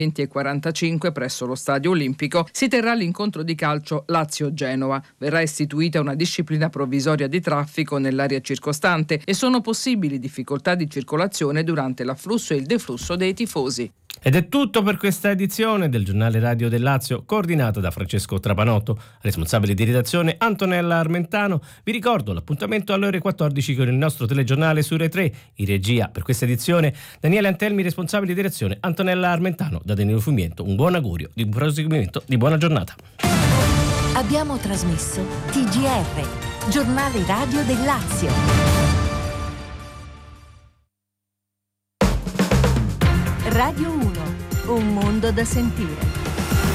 20:45 presso lo Stadio Olimpico si terrà l'incontro di calcio Lazio-Genova. Verrà istituita una disciplina provvisoria di traffico nell'area circostante e sono possibili difficoltà di circolazione durante l'afflusso e il deflusso dei tifosi. Ed è tutto per questa edizione del Giornale Radio del Lazio, coordinata da Francesco Trapanotto, responsabile di redazione Antonella Armentano. Vi ricordo l'appuntamento alle ore 14 con il nostro telegiornale su Rai 3. In regia per questa edizione Daniele Antelmi, responsabile di direzione Antonella Armentano. Da Danilo Fumiento un buon augurio di proseguimento di buona giornata. Abbiamo trasmesso TGR, Giornale Radio del Lazio. Radio 1, un mondo da sentire.